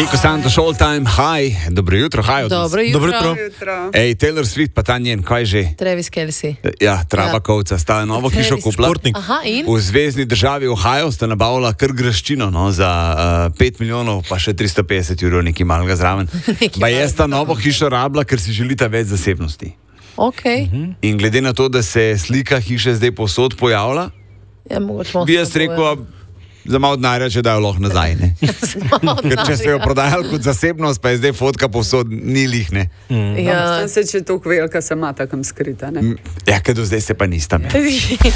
Milko Santos, all time high. Dobro jutro, high. Dobro jutro. Ej, Taylor Swift pa ta njen, kaj že? Travis Kelce. Ja, Travakovca, sta novo hišo kupila. Aha, in? V zvezdni državi Ohio sta nabavila kar graščino, no, za 5 milijonov, pa še 350 evrov, nekaj malega zraven. Pa je sta novo hišo rabila, ker si želita več zasebnosti. Okay. In glede na to, da se slika hiše zdaj povsod pojavlja, Ja, mogoče bi jaz rekel, za malo denarja, če dajo lahko nazaj. Ne? Ker če se jo prodajali kot zasebnost, pa je zdaj fotka povsod, ni lihne. Ja. Se če to velika sama takam skrita, ne? Ja, ker do zdaj se pa nista.